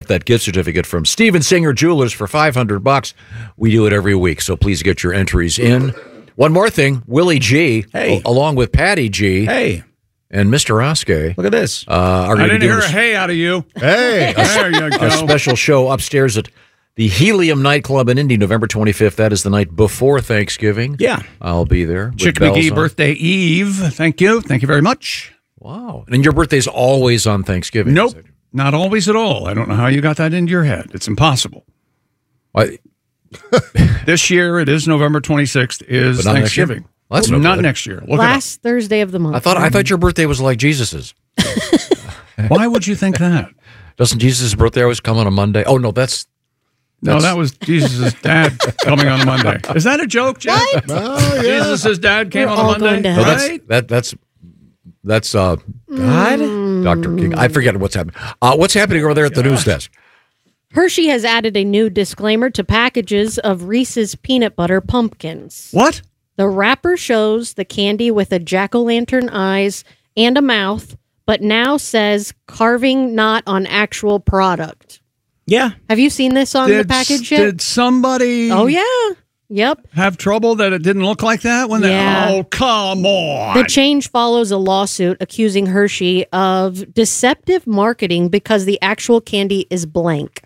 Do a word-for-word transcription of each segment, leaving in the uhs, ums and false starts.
accept that gift certificate from Steven Singer Jewelers for five hundred bucks. We do it every week, so please get your entries in. One more thing, Willie G, hey. a- along with Patty G, hey, and Mister Oskey. Look at this. Uh, are I going didn't to do hear this, a hey out of you. Hey. There you go. a special show upstairs at the Helium Nightclub in Indy, November twenty-fifth. That is the night before Thanksgiving. Yeah. I'll be there. with Chick bells McGee on. birthday eve. Thank you. Thank you very much. Wow. And your birthday's always on Thanksgiving. Nope. Not always at all. I don't know how you got that into your head. It's impossible. I, This year, it is November twenty-sixth, is But not next year? Thanksgiving. Well, that's Well, no not good. next year. Look Last Thursday of the month. I thought I thought your birthday was like Jesus's. it up. Why would you think that? Doesn't Jesus' birthday always come on a Monday? Oh, no, that's... No, That's- that was Jesus' dad coming on a Monday. Is that a joke, Jeff? Oh, yeah. Jesus' dad came We're on a all Monday? going to No, hell. that's Right? that that's that's uh God. Doctor King. I forget what's happening. Uh, what's happening over there at the news desk? Hershey has added a new disclaimer to packages of Reese's peanut butter pumpkins. What? The wrapper shows the candy with a jack-o'-lantern eyes and a mouth, but now says carving not on actual product. Yeah. Have you seen this on the Did, package yet? did somebody Oh, yeah. Yep. have trouble that it didn't look like that? When Yeah. they, oh, come on. The change follows a lawsuit accusing Hershey of deceptive marketing because the actual candy is blank.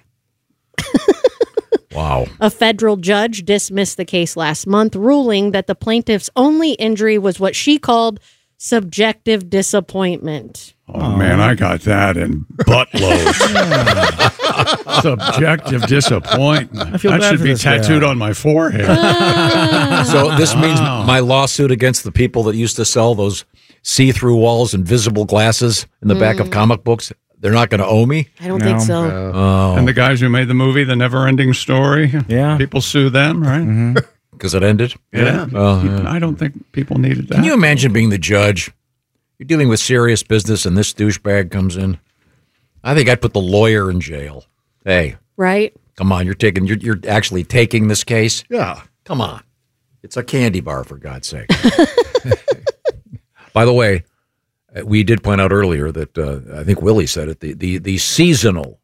Wow. A federal judge dismissed the case last month, ruling that the plaintiff's only injury was what she called subjective disappointment. Oh, man, I got that in buttloads. Subjective disappointment. I feel that bad should for be this guy. tattooed on my forehead. So this means my lawsuit against the people that used to sell those see-through walls and visible glasses in the back of comic books, they're not going to owe me? I don't think No. so. Oh, And the guys who made the movie, The Never-Ending Story, Yeah. people sue them, right? because it ended? Yeah. Oh, yeah. I don't think people needed that. Can you imagine being the judge? You're dealing with serious business and this douchebag comes in. I think I'd put the lawyer in jail. Hey, Right? come on, you're taking you're, you're actually taking this case? Yeah. Come on. It's a candy bar, for God's sake. By the way, uh, we did point out earlier that uh, I think Willie said it, the, the, the seasonal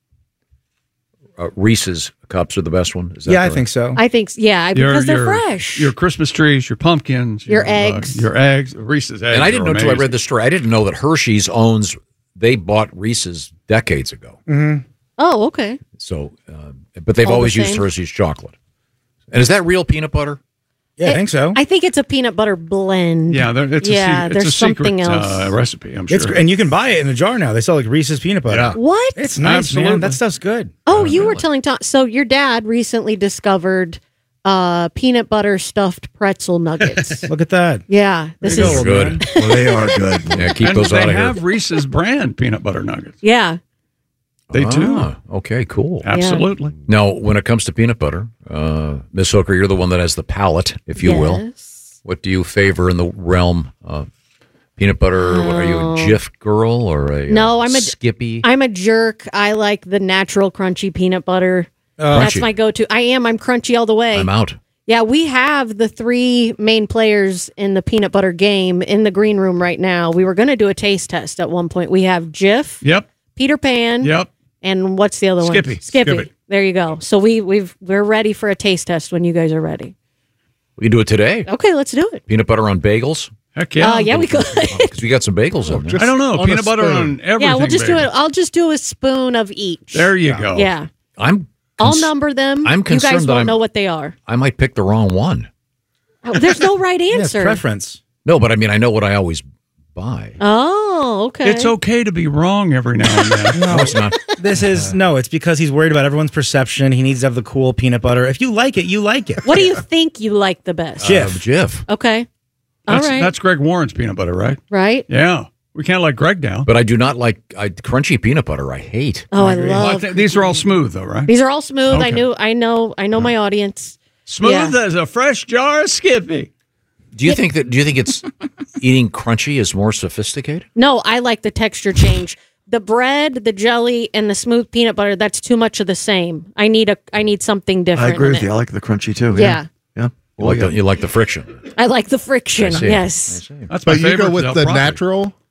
uh, Reese's cups are the best one. Is that Yeah, I correct? think so. I think, yeah, Your- because they're your- fresh. Your Christmas trees, your pumpkins, Your uh, eggs. your eggs, Reese's eggs. And I didn't know are until I read amazing. the story. I didn't know that Hershey's owns, they bought Reese's decades ago. Oh, okay. So, uh, but they've All the always used same? Hershey's chocolate. And is that real peanut butter? Yeah, I think so. I think it's a peanut butter blend. Yeah, there, it's Yeah, a, se- it's there's a secret something else. Uh, recipe, I'm sure. It's and you can buy it in a jar now. They sell like Reese's peanut butter. Yeah. What? It's nice, Absolutely. man. That stuff's good. Oh, you were telling Tom. So your dad recently discovered uh, peanut butter stuffed pretzel nuggets. Look at that. Yeah, this There you is go, Good. man. Well, they are good. Yeah, keep and those they out of have here. Reese's brand peanut butter nuggets. yeah. They do. Ah, okay, cool. Absolutely. Now, when it comes to peanut butter, uh, Miss Hooker, you're the one that has the palate, if you will. Yes. What do you favor in the realm of peanut butter? What, are you a Jif girl or a No, uh, I'm a- Skippy? I'm a jerk. I like the natural crunchy peanut butter. Uh, That's Crunchy. my go-to. I am. I'm crunchy all the way. I'm out. Yeah, we have the three main players in the peanut butter game in the green room right now. We were going to do a taste test at one point. We have Jif, Yep. Peter Pan, Yep. and what's the other Skippy. one? Skippy. Skippy. There you go. So we we've we're ready for a taste test when you guys are ready. We can do it today. Okay, let's do it. Peanut butter on bagels? Heck yeah. Uh, yeah, we could. Because we got some bagels in there. I don't know. On a Peanut butter spoon. on everything. yeah, we'll just do baby. it. I'll just do a spoon of each. There you go. Yeah, I'm. I'll cons- number them. I'm You concerned guys that won't I'm- know what they are. I might pick the wrong one. Oh, there's no right Yeah, it's answer. preference. No, but I mean, I know what I always buy. Oh, okay. It's okay to be wrong every now and then. No, it's not. This is no. It's because he's worried about everyone's perception. He needs to have the cool peanut butter. If you like it, you like it. What do you think you like the best? Jif. Uh, Jif. Okay. All That's, right. that's Greg Warren's peanut butter, right? right. Yeah. We can't let Greg down. But I do not like I, crunchy peanut butter. I hate. Oh, I Well, I love. think these are all smooth, though, right? These are all smooth. I Okay. knew. I know. I know my audience. Smooth Yeah. as a fresh jar of Skippy. Do you think that? Do you think it's eating crunchy is more sophisticated? No, I like the texture change. The bread, the jelly, and the smooth peanut butter. That's too much of the same. I need a. I need something I different. agree in with it. you. I like the crunchy too. Yeah. Yeah. Yeah. You like the you like the friction. I like the friction. I see. Yes. That's my But you favorite. go with Del the Proprio. natural.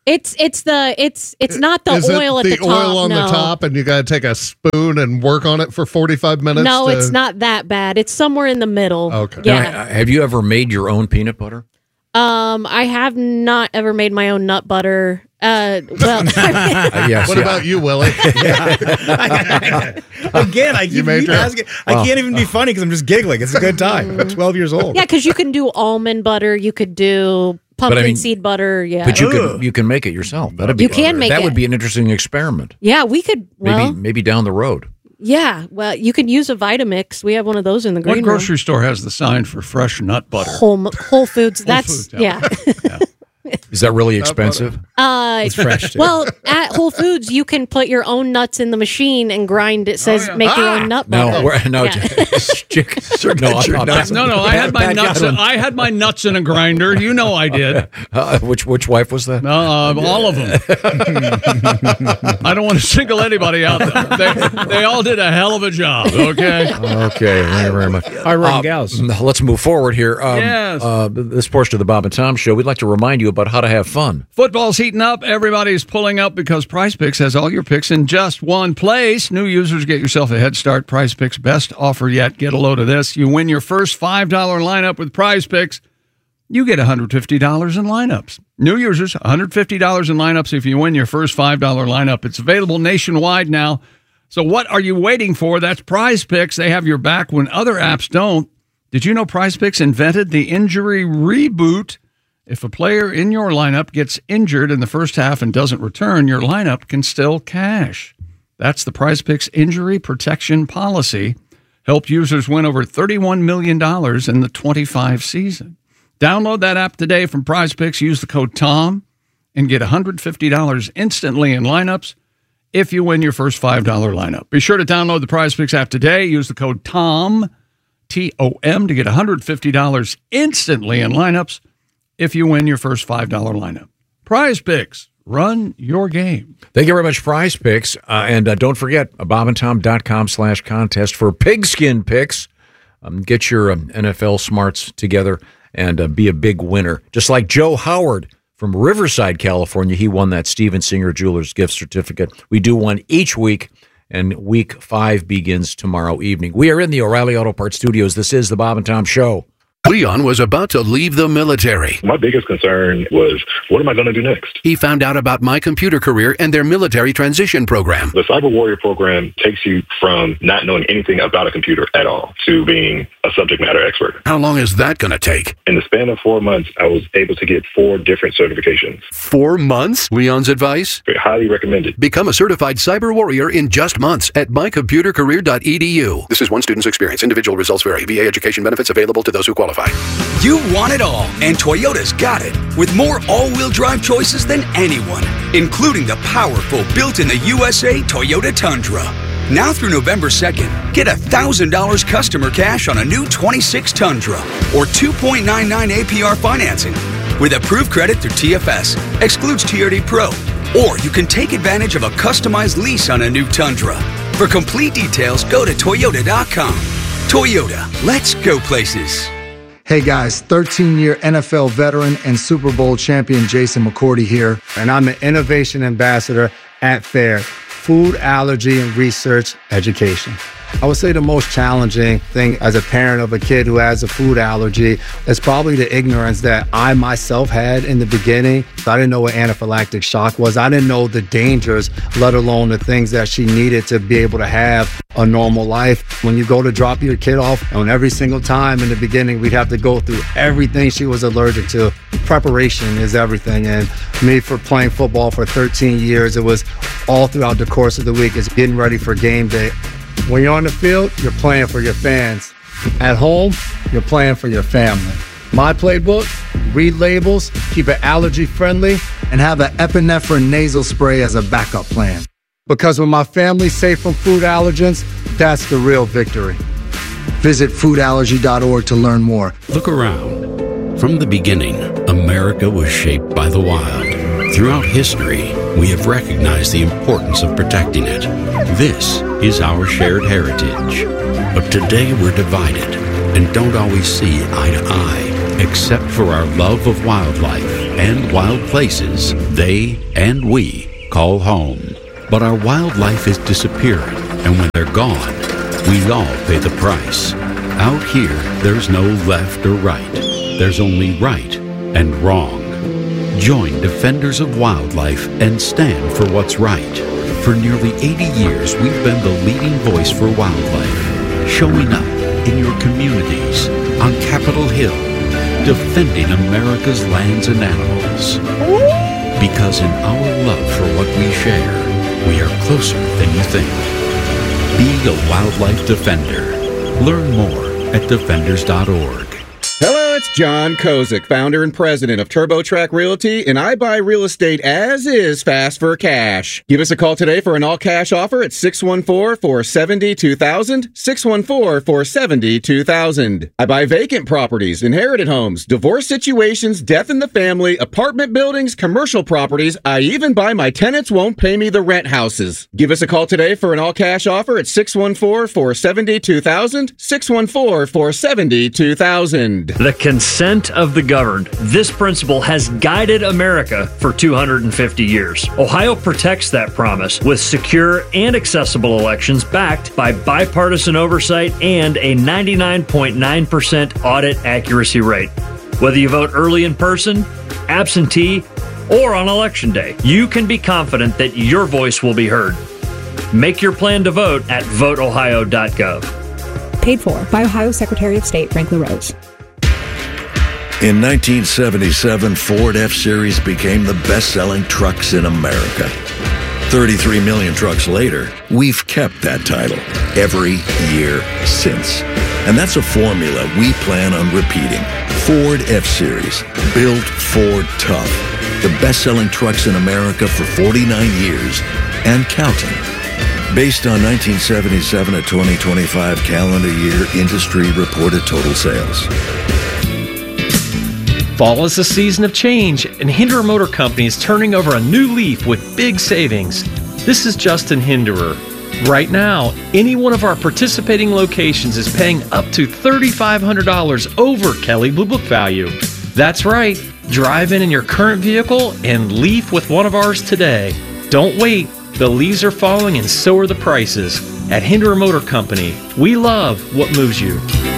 It's it's the it's it's not the Is oil it at the, the top. oil on no. the top, and you got to take a spoon and work on it for forty-five minutes? No, to- it's not that bad. It's somewhere in the middle. Okay. Yeah. Now, have you ever made your own peanut butter? Um, I have not ever made my own nut butter. Uh, well, Uh, yes. What yeah. about you, Willie? Again, I keep, made keep your- asking. I Wow. can't even be funny because I'm just giggling. It's a good time. I'm twelve years old. yeah, because you can do almond butter. You could do pumpkin I mean- seed butter. Yeah, But you Ugh. can you can make it yourself. That'd be You can make that it. would be an interesting experiment. yeah, we could. Well, Maybe maybe down the road. yeah. Well, you could use a Vitamix. We have one of those in the What green grocery store has the sign for fresh nut butter? room. Whole Whole Foods. That's Foods, yeah. yeah. Is that really expensive? Uh, It's fresh, too. well, at Whole Foods, you can put your own nuts in the machine and grind. It says yeah. make your Ah! own nut butter. No, we're, no, Yeah. chick- no, I'm- I'm- No, no, I had my Pat got nuts. one. I had my nuts in a grinder. You know I did. Uh, which which wife was that? Uh, all of them. I don't want to single anybody out. They, they all did a hell of a job. Okay. Okay, thank you very much. Hard-working Uh, gals. Let's move forward here. Um, Yes. Uh, this portion of the Bob and Tom Show, we'd like to remind you about how to have fun. Football's heating up. Everybody's pulling up because Prize Picks has all your picks in just one place. New users, get yourself a head start. Prize Picks, best offer yet. Get a load of this. You win your first five dollars lineup with Prize Picks. You get one hundred fifty dollars in lineups. New users, one hundred fifty dollars in lineups if you win your first five dollars lineup. It's available nationwide now. So what are you waiting for? That's Prize Picks. They have your back when other apps don't. Did you know Prize Picks invented the injury reboot? If a player in your lineup gets injured in the first half and doesn't return, your lineup can still cash. That's the Prize Picks injury protection policy. Helped users win over thirty-one million dollars in the twenty-five season. Download that app today from Prize Picks. Use the code TOM and get one hundred fifty dollars instantly in lineups if you win your first five dollars lineup. Be sure to download the Prize Picks app today. Use the code TOM, T O M, to get one hundred fifty dollars instantly in lineups if you win your first five dollars lineup. Prize Picks, run your game. Thank you very much, Prize Picks. Uh, and uh, don't forget, bobandtom.com slash contest for pigskin picks. Um, get your um, N F L smarts together and uh, be a big winner. Just like Joe Howard from Riverside, California. He won that Steven Singer Jewelers gift certificate. We do one each week, and week five begins tomorrow evening. We are in the O'Reilly Auto Parts studios. This is the Bob and Tom Show. Leon was about to leave the military. My biggest concern was, what am I going to do next? He found out about My Computer Career and their military transition program. The Cyber Warrior program takes you from not knowing anything about a computer at all to being a subject matter expert. How long is that going to take? In the span of four months, I was able to get four different certifications. Four months? Leon's advice? Highly recommended. Become a certified cyber warrior in just months at my computer career dot e d u. This is one student's experience. Individual results vary. V A education benefits available to those who qualify. You want it all, and Toyota's got it. With more all-wheel drive choices than anyone, including the powerful built-in-the-U S A Toyota Tundra. Now through November second, get one thousand dollars customer cash on a new twenty-six Tundra or two point nine nine A P R financing with approved credit through T F S. Excludes T R D Pro. Or you can take advantage of a customized lease on a new Tundra. For complete details, go to Toyota dot com. Toyota, let's go places. Hey guys, thirteen-year N F L veteran and Super Bowl champion Jason McCourty here, and I'm an innovation ambassador at FAIR, Food Allergy and Research Education. I would say the most challenging thing as a parent of a kid who has a food allergy is probably the ignorance that I myself had in the beginning. I didn't know what anaphylactic shock was. I didn't know the dangers, let alone the things that she needed to be able to have a normal life. When you go to drop your kid off, and every single time in the beginning, we'd have to go through everything she was allergic to. Preparation is everything. And me, for playing football for thirteen years, it was all throughout the course of the week. It's getting ready for game day. When you're on the field, you're playing for your fans. At home, you're playing for your family. My playbook, read labels, keep it allergy friendly, and have an epinephrine nasal spray as a backup plan. Because when my family's safe from food allergens, that's the real victory. Visit food allergy dot org to learn more. Look around. From the beginning, America was shaped by the wild. Throughout history, we have recognized the importance of protecting it. This is our shared heritage. But today we're divided and don't always see eye to eye, except for our love of wildlife and wild places they and we call home. But our wildlife is disappearing, and when they're gone, we all pay the price. Out here, there's no left or right. There's only right and wrong. Join Defenders of Wildlife and stand for what's right. For nearly eighty years, we've been the leading voice for wildlife, showing up in your communities, on Capitol Hill, defending America's lands and animals. Because in our love for what we share, we are closer than you think. Be a wildlife defender. Learn more at defenders dot org. Hello, it's John Kozik, founder and president of TurboTrack Realty, and I buy real estate as is, fast for cash. Give us a call today for an all-cash offer at six one four, four seven zero, two thousand, six one four, four seven zero, two thousand. I buy vacant properties, inherited homes, divorce situations, death in the family, apartment buildings, commercial properties. I even buy my tenants won't pay me the rent houses. Give us a call today for an all-cash offer at six one four, four seven zero, two thousand, six one four, four seven zero, two thousand. The consent of the governed. This principle has guided America for two hundred fifty years. Ohio protects that promise with secure and accessible elections backed by bipartisan oversight and a ninety-nine point nine percent audit accuracy rate. Whether you vote early in person, absentee, or on election day, you can be confident that your voice will be heard. Make your plan to vote at vote ohio dot gov. Paid for by Ohio Secretary of State Frank LaRose. In nineteen seventy-seven, Ford F-Series became the best-selling trucks in America. thirty-three million trucks later, we've kept that title every year since. And that's a formula we plan on repeating. Ford F-Series, built Ford tough. The best-selling trucks in America for forty-nine years and counting. Based on nineteen seventy-seven to twenty twenty-five calendar year industry reported total sales. Fall is a season of change, and Hinderer Motor Company is turning over a new leaf with big savings. This is Justin Hinderer. Right now, any one of our participating locations is paying up to three thousand five hundred dollars over Kelley Blue Book value. That's right. Drive in in your current vehicle and leaf with one of ours today. Don't wait. The leaves are falling and so are the prices. At Hinderer Motor Company, we love what moves you.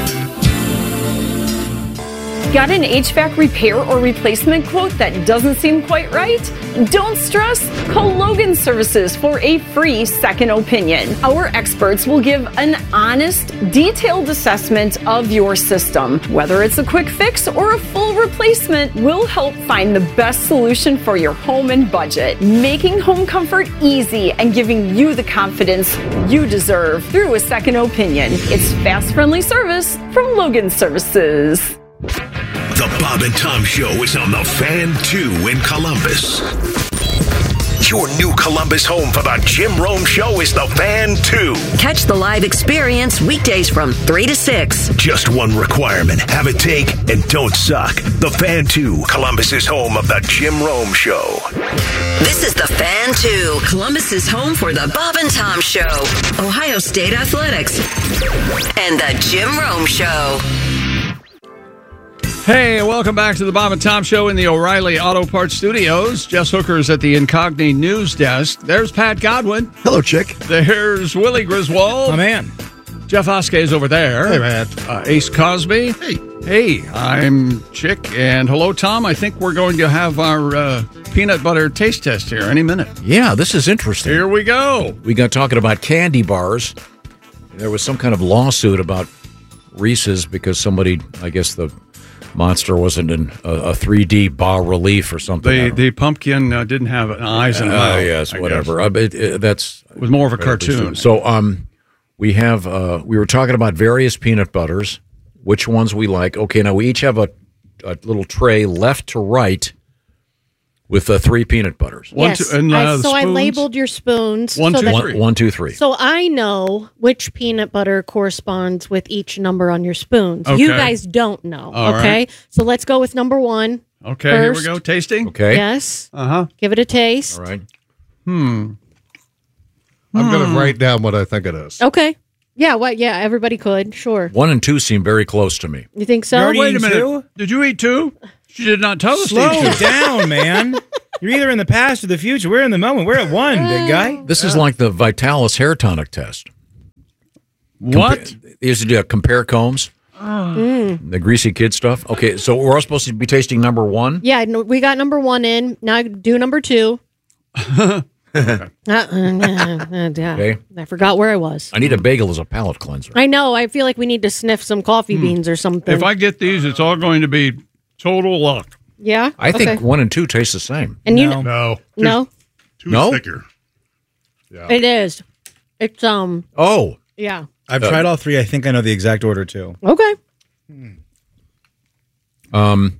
Got an H V A C repair or replacement quote that doesn't seem quite right? Don't stress. Call Logan Services for a free second opinion. Our experts will give an honest, detailed assessment of your system. Whether it's a quick fix or a full replacement, we'll help find the best solution for your home and budget, making home comfort easy and giving you the confidence you deserve through a second opinion. It's fast, friendly service from Logan Services. The Bob and Tom Show is on the Fan two in Columbus. Your new Columbus home for the Jim Rome Show is the Fan two. Catch the live experience weekdays from three to six. Just one requirement. Have a take and don't suck. The Fan two, Columbus's home of the Jim Rome Show. This is the Fan two, Columbus's home for the Bob and Tom Show, Ohio State Athletics, and the Jim Rome Show. Hey, welcome back to the Bob and Tom Show in the O'Reilly Auto Parts Studios. Jess Hooker is at the Incogni News Desk. There's Pat Godwin. Hello, Chick. There's Willie Griswold. My man. Jeff Oskey is over there. Hey, man. Uh, Ace Cosby. Hey. Hey, I'm Chick. And hello, Tom. I think we're going to have our uh, peanut butter taste test here any minute. Yeah, this is interesting. Here we go. We got talking about candy bars. There was some kind of lawsuit about Reese's because somebody, I guess the monster wasn't in a, a three D bas relief or something. The the pumpkin uh, didn't have eyes and uh, mouth. yes, I whatever. Uh, it, it, that's it was more of a cartoon. So, um, we have uh, we were talking about various peanut butters, which ones we like. Okay, now we each have a, a little tray left to right with uh, three peanut butters. One, yes, two, and, uh, I, so I labeled your spoons. One, so two, that, three. One, two, three. So I know which peanut butter corresponds with each number on your spoons. Okay. You guys don't know. All okay, right. So let's go with number one. Okay, first. here we go. Tasting. Okay. Yes. Uh huh. Give it a taste. All right. Hmm. I'm hmm. going to write down what I think it is. Okay. Yeah. What? Yeah. Everybody could. Sure. One and two seem very close to me. You think so? Wait a minute. Two? Did you eat two? She did not toast. Slow these two. down, man. You're either in the past or the future. We're in the moment. We're at one, big guy. This is like the Vitalis hair tonic test. What? Compa- they used to do a compare combs. Mm. The greasy kid stuff. Okay, so we're all supposed to be tasting number one. Yeah, no, we got number one in. Now do number two. uh, uh, Okay. I forgot where I was. I need a bagel as a palate cleanser. I know. I feel like we need to sniff some coffee beans or something. If I get these, it's all going to be total luck. yeah, I think okay. one and two taste the same. And you No. know, Too, no, Too No? thicker. Yeah. it is. It's um, Oh, yeah. I've Uh, tried all three. I think I know the exact order, too. Okay. um,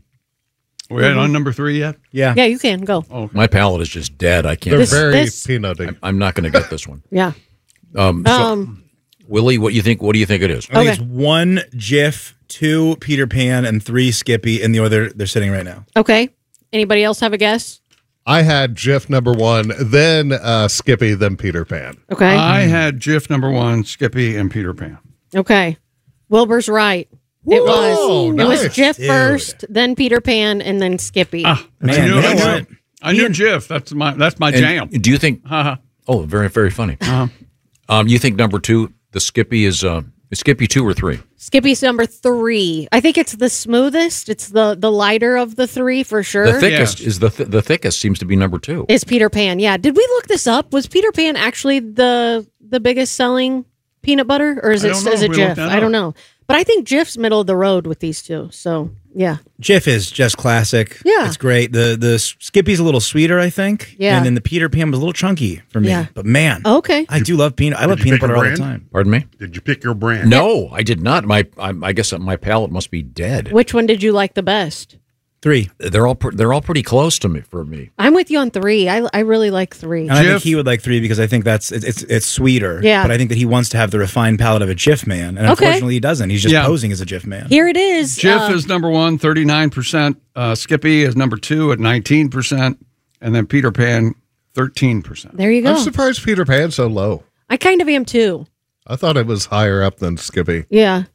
We ain't on number three yet? Yeah. Yeah, you can go. Oh, my palate is just dead. I can't. They're This- very this- peanutty. I'm, I'm not going to get this one. Yeah. Um, so, Um. Willie, what you think? What do you think it is? I think Okay. it's one Jif, two Peter Pan, and three Skippy in the order they're sitting right now. Okay. Anybody else have a guess? I had Jif number one, then uh, Skippy, then Peter Pan. Okay. I had Jif number one, Skippy, and Peter Pan. Okay. Wilbur's right. It was. Oh, It was nice. Jif Dude. first, then Peter Pan, and then Skippy. Ah, Man, I knew, you know I knew, what? I knew Jif. That's my that's my And jam. do you think? Uh-huh. Oh, very very funny. Uh-huh. Um, you think number two, the Skippy is uh, is Skippy two or three? Skippy's number three. I think it's the smoothest. It's the the lighter of the three for sure. The thickest Yes. is the th- the thickest seems to be number two. Is Peter Pan. Yeah. Did we look this up? Was Peter Pan actually the the biggest selling peanut butter? Or is I it don't know is if it we looked Jif? that I don't up. know. But I think Jif's middle of the road with these two. So yeah. Jif is just classic. Yeah. It's great. The the Skippy's a little sweeter, I think. Yeah. And then the Peter Pan was a little chunky for me. Yeah. But man, Okay. I do love peanut. I love you peanut pick a butter all the brand? time. Pardon me? Did you pick your brand? No, I did not. My I, I guess my palate must be dead. Which one did you like the best? Three. They're all pr- they're all pretty close to me for me. I'm with you on three. I I really like three. And I think Jif? he would like three because I think that's it's it's, it's sweeter. Yeah. But I think that he wants to have the refined palate of a Jif man, and Okay. unfortunately he doesn't. He's just Yeah. posing as a Jif man. Here it is. Jif Uh, is number one, thirty-nine percent. Uh, Skippy is number two at nineteen percent. And then Peter Pan, thirteen percent. there you go. I'm surprised Peter Pan's so low. I kind of am too. I thought it was higher up than Skippy. Yeah.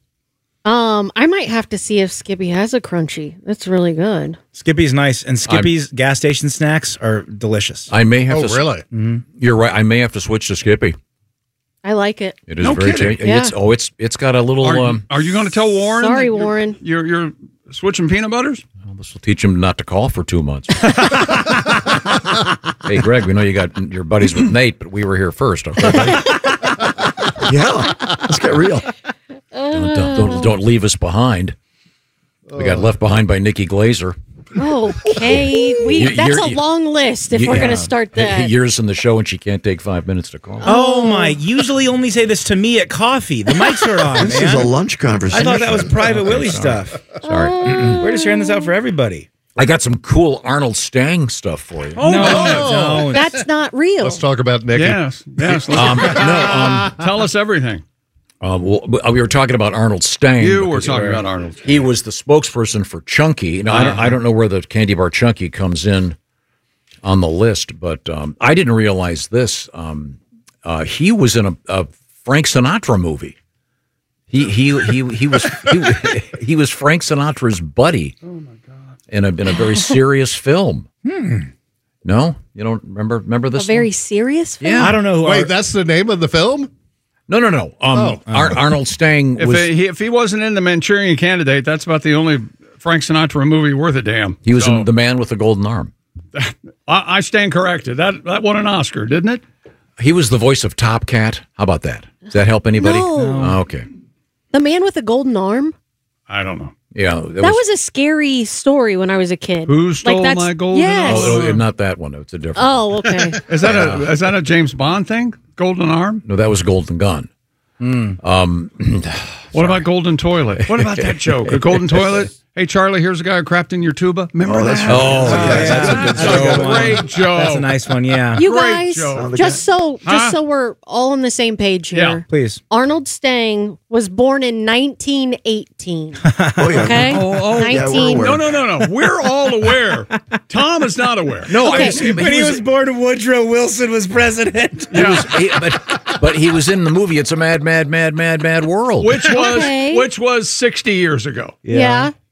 Um, I might have to see if Skippy has a crunchy. That's really good. Skippy's nice, and Skippy's gas station snacks are delicious. I may have Oh, to. s- really? Mm-hmm. You're right. I may have to switch to Skippy. I like it. It is No very kidding. tasty. Yeah. It's oh, it's it's got a little. Are, you- um, are you going to tell Warren? Sorry, that you're- Warren. You're, you're switching peanut butters? well, this will teach him not to call for two months. Hey, Greg, we know you got your buddies with Nate, but we were here first. Okay, buddy? Yeah, let's get real. Don't, don't, don't, don't leave us behind. We got left behind by Nikki Glazer. Okay, we You- that's you're- a long list if You- we're going yeah. to start Hey, that. Years in the show, and she can't take five minutes to call. Oh my! Usually only say this to me at coffee. The mics are on. This man. is a lunch conversation. I thought that was Private Willie stuff. Sorry. We're just sharing this out for everybody. I got some cool Arnold Stang stuff for you. Oh, no, no, That's not real. Let's talk about Nikki. Yes. Yes. Um, no, um, Tell us everything. Um, well, we were talking about Arnold Stang. You were because talking about Arnold. He was the spokesperson for Chunky. Now, I, don't, I don't know where the candy bar Chunky comes in on the list, but um, I didn't realize this. Um, uh, he was in a, a Frank Sinatra movie. He he he he was he, he was Frank Sinatra's buddy. Oh my god! In a in a very serious film. Hmm. No, you don't remember remember A this? very one? serious film? Yeah. I don't know who. Wait, Ar- that's the name of the film? No, no, no. Um, Oh. Ar- Arnold Stang If, was. he, if he wasn't in The Manchurian Candidate, that's about the only Frank Sinatra movie worth a damn. He was So, in The Man with the Golden Arm. I, I stand corrected. That that won an Oscar, didn't it? He was the voice of Top Cat. How about that? Does that help anybody? No. Oh, okay. The Man with the Golden Arm? I don't know. Yeah. That was, a scary story when I was a kid. Who stole that's- my golden yes. Oh, oh, not that one. It's a different. Oh, okay. Is that a is that a James Bond thing? Golden Arm? No, that was Golden Gun. Um, What about Golden Toilet? What about that joke? A golden toilet? Hey, Charlie, here's a guy who crapped in your tuba. Remember that? oh, yeah, that's a good That's a good one. Great joke. That's a nice one. Yeah. You Great guys, joke. just so just Huh? so we're all on the same page here. Yeah. Please. Arnold Stang was born in nineteen eighteen. Oh, yeah. Okay? Oh, oh, yeah, we're nineteen aware. No, no, no, no. We're all aware. Tom is not aware. no, Okay. I see, but When he he was, was born, Woodrow Wilson was president. he was- he- but, but he was in the movie. It's a mad, mad, mad, mad, mad world. Which was Okay. which was sixty years ago. Yeah.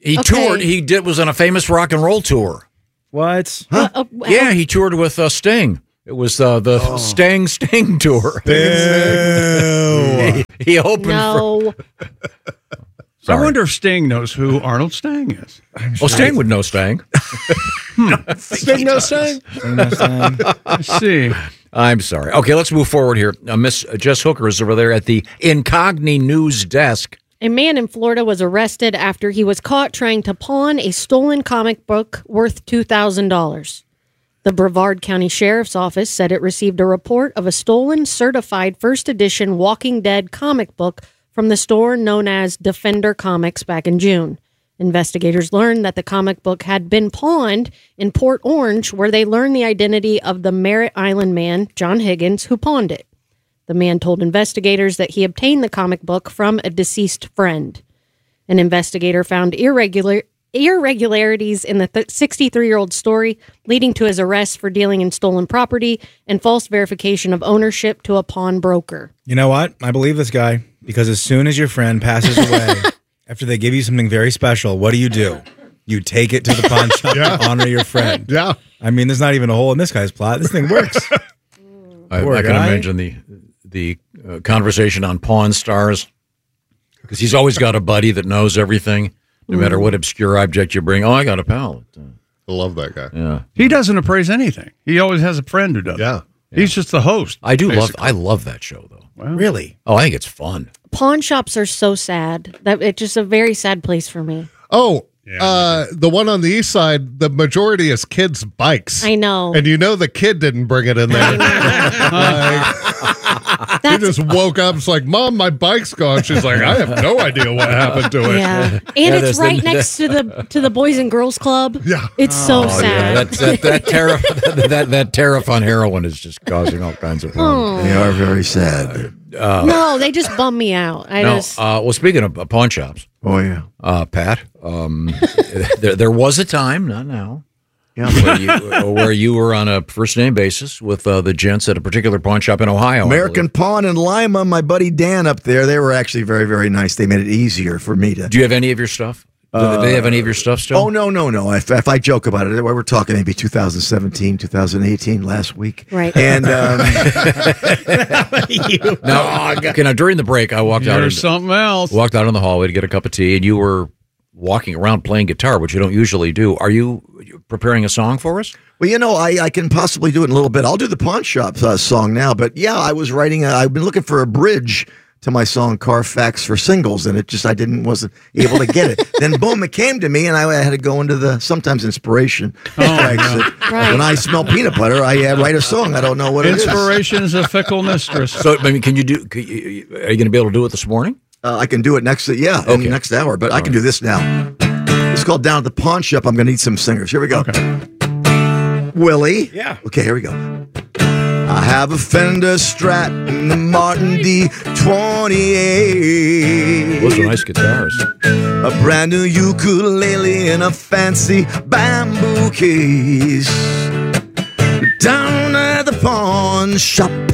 He Okay. toured. He did was on a famous rock and roll tour. What? Huh? Uh, uh, Yeah, he toured with uh, Sting. It was uh, the Oh. Sting Sting tour. Ew. he, he opened No. for. I wonder if Sting knows who Arnold Stang is. Oh, Sting would know Sting. Sting no Sting. Let's see. I'm sorry. Okay, let's move forward here. Uh, Miss Jess Hooker is over there at the Incogni News desk. A man in Florida was arrested after he was caught trying to pawn a stolen comic book worth two thousand dollars. The Brevard County Sheriff's Office said it received a report of a stolen certified first edition Walking Dead comic book from the store known as Defender Comics back in June. Investigators learned that the comic book had been pawned in Port Orange, where they learned the identity of the Merritt Island man, John Higgins, who pawned it. The man told investigators that he obtained the comic book from a deceased friend. An investigator found irregular irregularities in the sixty-three-year-old story, leading to his arrest for dealing in stolen property and false verification of ownership to a pawnbroker. You know what? I believe this guy, because as soon as your friend passes away, after they give you something very special, what do you do? You take it to the pawn shop Yeah. to honor your friend. Yeah. I mean, there's not even a hole in this guy's plot. This thing works. I, Poor I can guy. imagine the the uh, conversation on Pawn Stars, because he's always got a buddy that knows everything, no matter what obscure object you bring. Oh, I got a pal. I love that guy. Yeah, He doesn't appraise anything. He always has a friend who does. Yeah. He's just the host. I do love. basically. I love that show though. Really? Oh, I think it's fun. Pawn shops are so sad. That it's just a very sad place for me. Oh, uh, the one on the east side, the majority is kids' bikes. I know. And you know the kid didn't bring it in there. Like, he just woke up. It's like, Mom, my bike's gone. She's like, I have no idea what happened to it. Yeah, and Yeah, it's there's right the- next to the to the Boys and Girls Club. Yeah, it's so Oh, sad. yeah, that that that tariff that that tariff on heroin is just causing all kinds of problems. Oh. They are very sad. Uh, no, they just bum me out. I no, just uh, well, speaking of uh, pawn shops, Oh, yeah. uh, Pat, um, there, there was a time, not now, Yeah. where you, where you were on a first name basis with uh, the gents at a particular pawn shop in Ohio. I American Pawn in Lima, my buddy Dan up there, they were actually very, very nice. They made it easier for me to. believe. Do you have any of your stuff? Do they have any of your stuff still? Oh, no, no, no. If, if I joke about it, we're talking maybe two thousand seventeen, two thousand eighteen, last week. Right. And um, Now, okay, now during the break, I walked out. There's into- something else. Walked out in the hallway to get a cup of tea, and you were walking around playing guitar, which you don't usually do. Are you preparing a song for us? well, you know, I, I can possibly do it in a little bit. I'll do the Pawn Shop uh, song now. But yeah, I was writing, a, I've been looking for a bridge to my song Carfax for Singles, and it just, I didn't, wasn't able to get it. Then boom, it came to me, and I, I had to go into the, sometimes inspiration. Right. Right. When I smell peanut butter, I uh, write a song. I don't know what it is. Inspiration is a fickle mistress. So, I mean, can you do? Can you, are you going to be able to do it this morning? Uh, I can do it next, yeah, in Okay. the next hour, but I can do this now. It's called Down at the Pawn Shop. I'm going to need some singers. Here we go. Willie. Yeah. Okay, here we go. I have a Fender Strat and a Martin D twenty-eight. Those are nice guitars. A brand new ukulele and a fancy bamboo case. Down at the pawn shop,